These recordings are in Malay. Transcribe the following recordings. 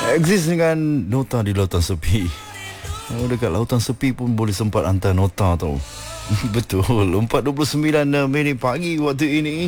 Eksis dengan nota di lautan sepi. Dekat lautan sepi pun boleh sempat hantar nota tau. Betul. 4.29 minit pagi waktu ini.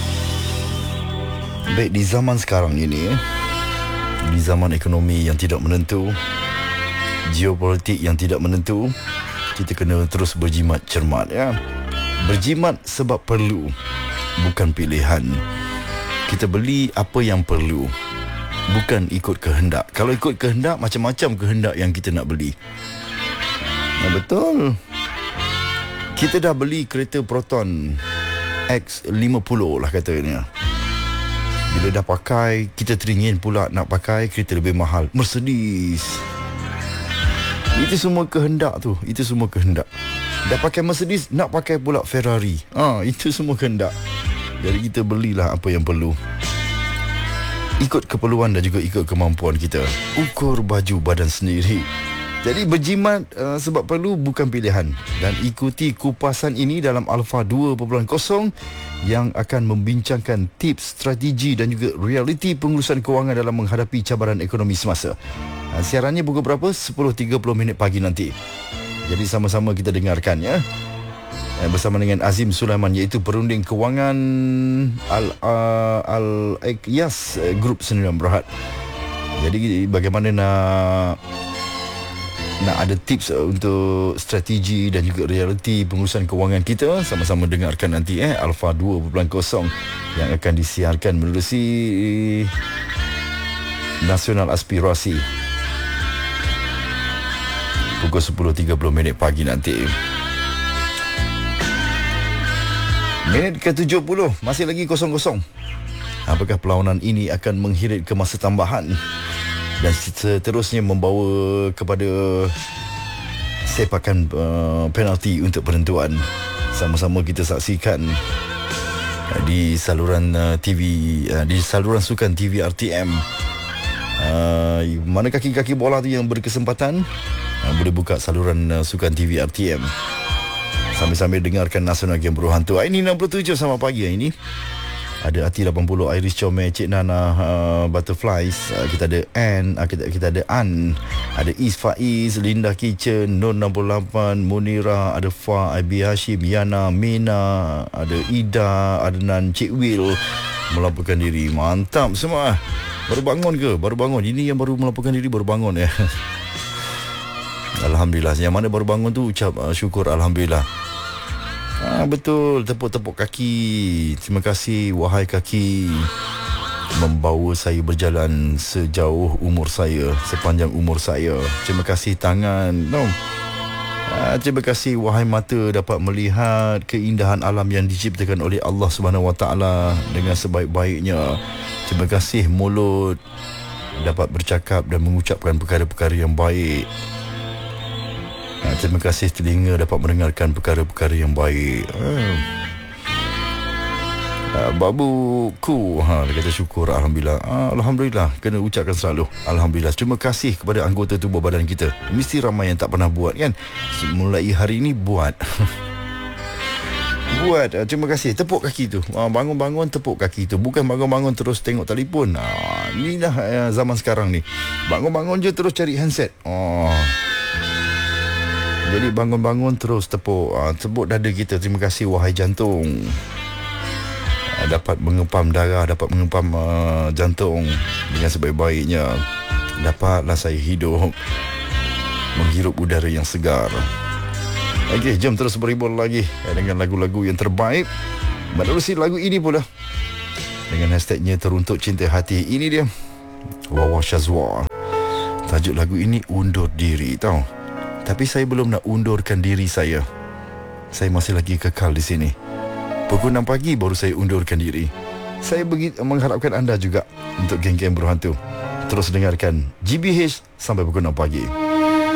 Baik, di zaman sekarang ini, di zaman ekonomi yang tidak menentu, geopolitik yang tidak menentu, kita kena terus berjimat cermat, ya. Berjimat sebab perlu, bukan pilihan. Kita beli apa yang perlu, bukan ikut kehendak. Kalau ikut kehendak, macam-macam kehendak yang kita nak beli. Betul. Kita dah beli kereta Proton X50 lah katanya. Bila dah pakai, kita teringin pula nak pakai kereta lebih mahal, Mercedes. Itu semua kehendak tu. Itu semua kehendak. Dah pakai Mercedes, nak pakai pula Ferrari. Itu semua kehendak. Jadi kita belilah apa yang perlu, ikut keperluan dan juga ikut kemampuan kita. Ukur baju badan sendiri. Jadi berjimat sebab perlu, bukan pilihan. Dan ikuti kupasan ini dalam Alpha 2.0 yang akan membincangkan tips, strategi dan juga realiti pengurusan kewangan dalam menghadapi cabaran ekonomi semasa. Siarannya pukul berapa? 10.30 minit pagi nanti. Jadi sama-sama kita dengarkan, ya. Bersama dengan Azim Sulaiman, iaitu perunding kewangan Al-Iqyas Group Sdn Bhd. Jadi bagaimana nak ada tips untuk strategi dan juga realiti pengurusan kewangan kita, sama-sama dengarkan nanti, Alpha 2.0 yang akan disiarkan menerusi Nasional Aspirasi pukul 10.30 minit pagi nanti. Minit ke-70, masih lagi kosong-kosong. Apakah perlawanan ini akan menghirit ke masa tambahan dan seterusnya membawa kepada sepakan penalti untuk penentuan? Sama-sama kita saksikan di saluran TV, di saluran sukan TV RTM. Mana kaki-kaki bola tu yang berkesempatan boleh buka saluran sukan TV RTM sambil-sambil dengarkan Nasional Game Berhantu. Ini 67 sama pagi ini. Ada Ati 80, Iris Comel, Cik Nana, Butterflies, kita ada Ann, kita ada An, ada Is Faiz, Linda Kitchen, Nur 68, Munira, ada Fa, Abi Hashim, Yana, Mina, ada Ida, Adnan, Cik Will melaporkan diri. Mantap semua. Baru bangun ke? Baru bangun. Ini yang baru melaporkan diri, baru bangun, ya. Alhamdulillah. Yang mana baru bangun tu ucap syukur Alhamdulillah. Betul, tepuk-tepuk kaki. Terima kasih wahai kaki, membawa saya berjalan sejauh umur saya, sepanjang umur saya. Terima kasih tangan. Terima kasih wahai mata, dapat melihat keindahan alam yang diciptakan oleh Allah Subhanahu Wa Taala dengan sebaik-baiknya. Terima kasih mulut, dapat bercakap dan mengucapkan perkara-perkara yang baik. Terima kasih telinga, dapat mendengarkan perkara-perkara yang baik. Babuku, dia kata syukur Alhamdulillah. Alhamdulillah, kena ucapkan selalu Alhamdulillah. Terima kasih kepada anggota tubuh badan kita. Mesti ramai yang tak pernah buat, kan? Mulai hari ini buat. Buat. Terima kasih. Tepuk kaki tu. Bangun-bangun tepuk kaki tu. Bukan bangun-bangun terus tengok telefon. Inilah zaman sekarang ni. Bangun-bangun je terus cari handset. Jadi bangun-bangun terus tepuk dada kita. Terima kasih wahai jantung, dapat mengepam darah, dapat mengepam jantung dengan sebaik-baiknya. Dapatlah saya hidup, menghirup udara yang segar. Okey, jom terus berhibur lagi dengan lagu-lagu yang terbaik. Menerusi lagu ini pula dengan hashtagnya Teruntuk Cinta Hati. Ini dia, Wawa Shazwa. Tajuk lagu ini Undur Diri, tahu. Tapi saya belum nak undurkan diri saya. Saya masih lagi kekal di sini. Pukul 6 pagi baru saya undurkan diri. Saya mengharapkan anda juga untuk geng-geng berhantu terus dengarkan GBH sampai pukul 6 pagi.